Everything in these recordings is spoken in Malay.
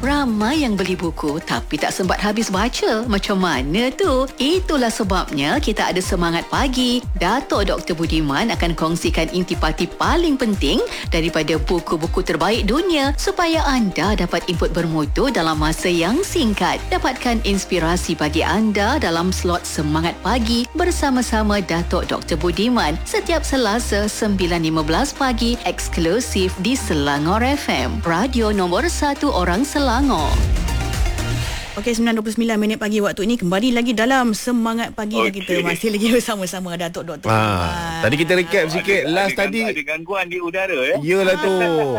Ramai yang beli buku tapi tak sempat habis baca. Macam mana tu? Itulah sebabnya kita ada Semangat Pagi. Datuk Dr. Budiman akan kongsikan intipati paling penting daripada buku-buku terbaik dunia supaya anda dapat input bermutu dalam masa yang singkat. Dapatkan inspirasi bagi anda dalam slot Semangat Pagi bersama-sama Datuk Dr. Budiman setiap Selasa 9.15 pagi eksklusif di Selangor FM. Radio nombor 1 orang Selangor. Okey, 9.29 pagi waktu ini. Kembali lagi dalam Semangat Pagi. Kita masih lagi bersama-sama Datuk Dr. Tadi kita recap sikit. Last tadi ada gangguan di udara. Yalah tu.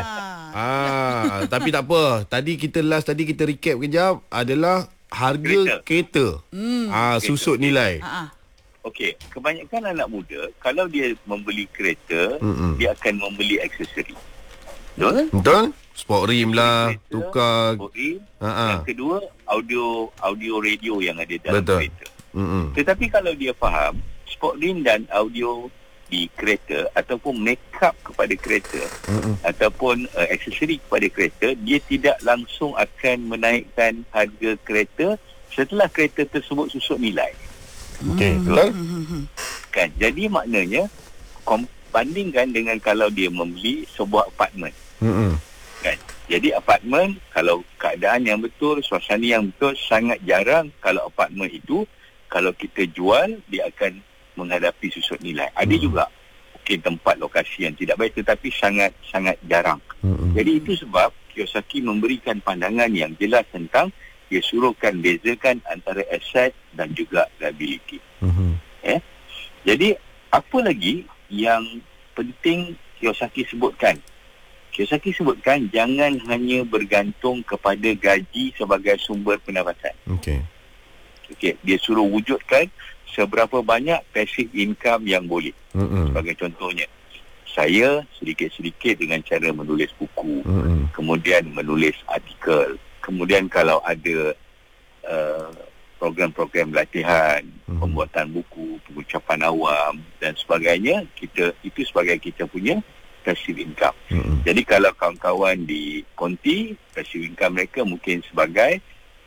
Tapi tak apa. Tadi kita recap kejap adalah harga kereta. Susut nilai. Okey, kebanyakan anak muda kalau dia membeli kereta, dia akan membeli aksesori. Betul? Sport rim lah, kereta, tukar sport rim. Yang kedua, audio radio yang ada dalam kereta. Tetapi kalau dia faham sport rim dan audio di kereta ataupun make up kepada kereta ataupun aksesori kepada kereta, dia tidak langsung akan menaikkan harga kereta setelah kereta tersebut susut nilai. Okey, betul? Kan, jadi maknanya bandingkan dengan kalau dia membeli sebuah apartmen. Kan? Jadi apartmen, kalau keadaan yang betul, suasana yang betul, sangat jarang kalau apartmen itu kalau kita jual, dia akan menghadapi susut nilai. Ada juga mungkin tempat lokasi yang tidak baik, tetapi sangat jarang. Jadi itu sebab Kiyosaki memberikan pandangan yang jelas tentang dia suruhkan bezakan antara aset dan juga liability. Jadi apa lagi yang penting Kiyosaki sebutkan? Kiyosaki sebutkan jangan hanya bergantung kepada gaji sebagai sumber pendapatan. Okey, dia suruh wujudkan seberapa banyak passive income yang boleh. Sebagai contohnya, saya sedikit-sedikit dengan cara menulis buku, kemudian menulis artikel, kemudian kalau ada program-program latihan, pembuatan buku, pengucapan awam dan sebagainya, itu sebagai kita punya passive income. Jadi kalau kawan-kawan di konti, passive income mereka mungkin sebagai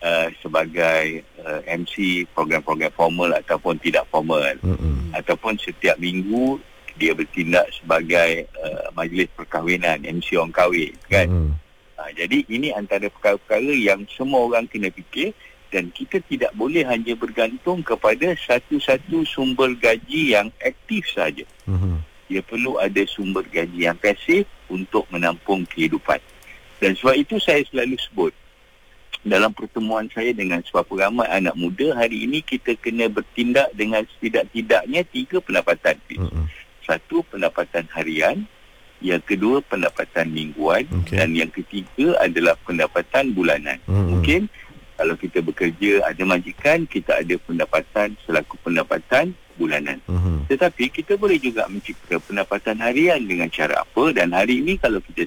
MC program-program formal ataupun tidak formal, ataupun setiap minggu dia bertindak sebagai majlis perkahwinan, MC orang kahwin, kan? Jadi ini antara perkara-perkara yang semua orang kena fikir, dan kita tidak boleh hanya bergantung kepada satu-satu sumber gaji yang aktif saja. Dia perlu ada sumber gaji yang pasif untuk menampung kehidupan. Dan sebab itu saya selalu sebut dalam pertemuan saya dengan seberapa ramai anak muda hari ini, kita kena bertindak dengan setidak-tidaknya 3 pendapatan. Satu, pendapatan harian. Yang kedua, pendapatan mingguan. Dan yang ketiga adalah pendapatan bulanan. Mungkin kalau kita bekerja ada majikan, kita ada pendapatan selaku pendapatan bulanan. Tetapi kita boleh juga mencipta pendapatan harian dengan cara apa? Dan hari ini kalau kita